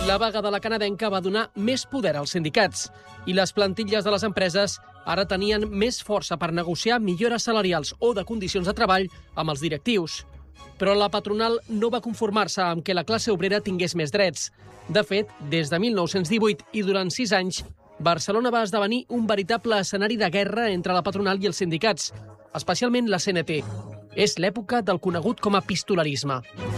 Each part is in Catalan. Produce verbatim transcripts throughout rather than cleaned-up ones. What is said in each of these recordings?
La vaga de la canadenca va donar més poder als sindicats i les plantilles de les empreses ara tenien més força per negociar millores salarials o de condicions de treball amb els directius. Però la patronal no va conformar-se amb que la classe obrera tingués més drets. De fet, des de mil nou-cents divuit i durant sis anys, Barcelona va esdevenir un veritable escenari de guerra entre la patronal i els sindicats, especialment la C N T. És l'època del conegut com a pistolarisme.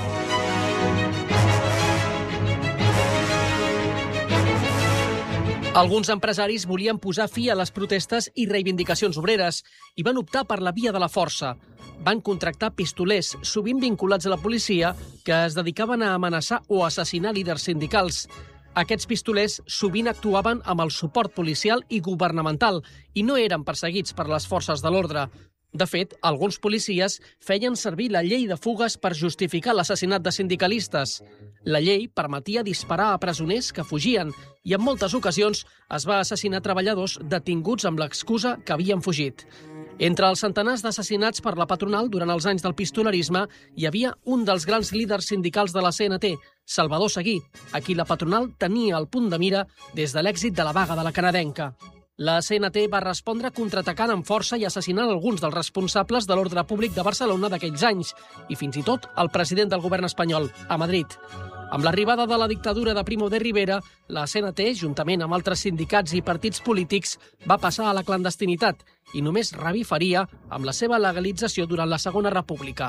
Alguns empresaris volien posar fi a les protestes i reivindicacions obreres i van optar per la via de la força. Van contractar pistolers, sovint vinculats a la policia, que es dedicaven a amenaçar o assassinar líders sindicals. Aquests pistolers sovint actuaven amb el suport policial i governamental i no eren perseguits per les forces de l'ordre. De fet, alguns policies feien servir la llei de fugues per justificar l'assassinat de sindicalistes. La llei permetia disparar a presoners que fugien i en moltes ocasions es va assassinar treballadors detinguts amb l'excusa que havien fugit. Entre els centenars d'assassinats per la patronal durant els anys del pistolerisme hi havia un dels grans líders sindicals de la C N T, Salvador Seguí, a qui la patronal tenia al punt de mira des de l'èxit de la vaga de la canadenca. La C N T va respondre contraatacant amb força i assassinant alguns dels responsables de l'ordre públic de Barcelona d'aquells anys i fins i tot el president del govern espanyol, a Madrid. Amb l'arribada de la dictadura de Primo de Rivera, la C N T, juntament amb altres sindicats i partits polítics, va passar a la clandestinitat i només revifaria amb la seva legalització durant la Segona República.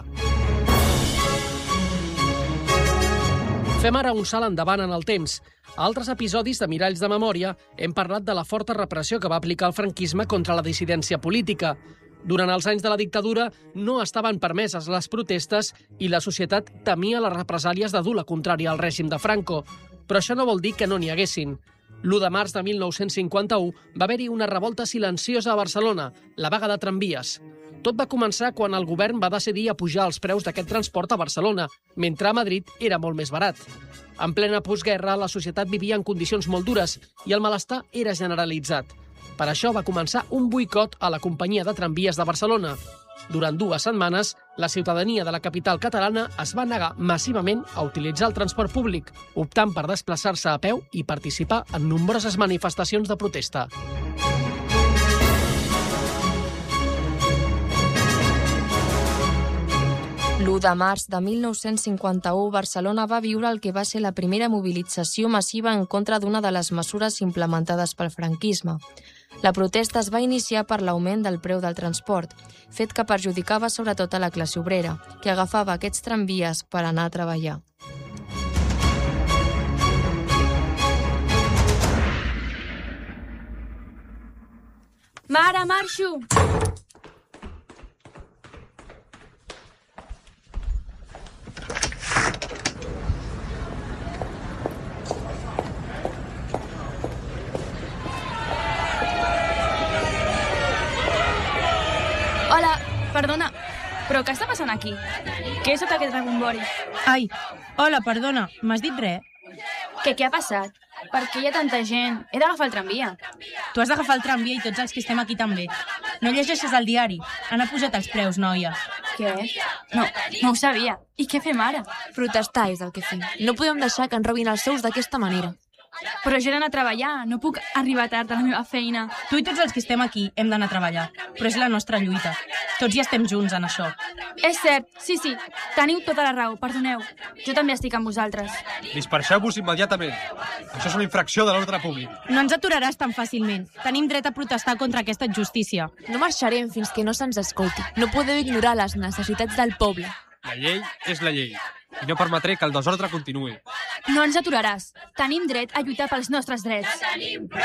Fem ara un salt endavant en el temps. A altres episodis de Miralls de Memòria hem parlat de la forta repressió que va aplicar el franquisme contra la dissidència política. Durant els anys de la dictadura no estaven permeses les protestes i la societat temia les represàlies de dur la contrària al règim de Franco. Però això no vol dir que no n'hi haguessin. l'u de març de mil nou-cents cinquanta-u va haver-hi una revolta silenciosa a Barcelona, la vaga de tramvies. Tot va començar quan el govern va decidir apujar els preus d'aquest transport a Barcelona, mentre a Madrid era molt més barat. En plena postguerra, la societat vivia en condicions molt dures i el malestar era generalitzat. Per això va començar un boicot a la companyia de tramvies de Barcelona. Durant dues setmanes, la ciutadania de la capital catalana es va negar massivament a utilitzar el transport públic, optant per desplaçar-se a peu i participar en nombroses manifestacions de protesta. l'u de març de mil nou-cents cinquanta-u, Barcelona va viure el que va ser la primera mobilització massiva en contra d'una de les mesures implementades pel franquisme. La protesta es va iniciar per l'augment del preu del transport, fet que perjudicava sobretot a la classe obrera, que agafava aquests tramvies per anar a treballar. Mare, marxo! Hola, perdona, però què està passant aquí? Què és tot aquest rebombori? Ai, hola, perdona, m'has dit res? Què, què ha passat? Per què hi ha tanta gent? He d'agafar el tramvia. Tu has d'agafar el tramvia i tots els que estem aquí també. No llegeixes el diari? Han apujat els preus, noia. Què? No, no ho sabia. I què fem ara? Protestar és el que fem. No podem deixar que ens robin els sous d'aquesta manera. Però jo he d'anar a treballar, no puc arribar tard a la meva feina. Tu i tots els que estem aquí hem d'anar a treballar, però és la nostra lluita. Tots hi estem junts en això. És cert, sí, sí, teniu tota la raó, perdoneu. Jo també estic amb vosaltres. Disperseu-vos immediatament. Això és una infracció de l'ordre públic. No ens aturaràs tan fàcilment. Tenim dret a protestar contra aquesta injustícia. No marxarem fins que no se'ns escolti. No podeu ignorar les necessitats del poble. La llei és la llei. I no permetré que el desordre continuï. No ens aturaràs. Tenim dret a lluitar pels nostres drets.